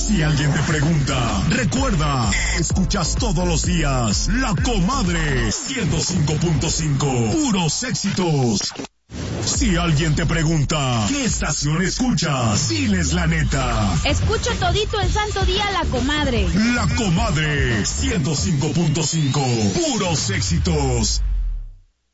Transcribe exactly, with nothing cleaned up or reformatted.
Si alguien te pregunta, recuerda, escuchas todos los días La Comadre ciento cinco punto cinco, puros éxitos. Si alguien te pregunta, ¿qué estación escuchas? Diles la neta. Escucho todito el santo día La Comadre. La Comadre ciento cinco punto cinco, puros éxitos.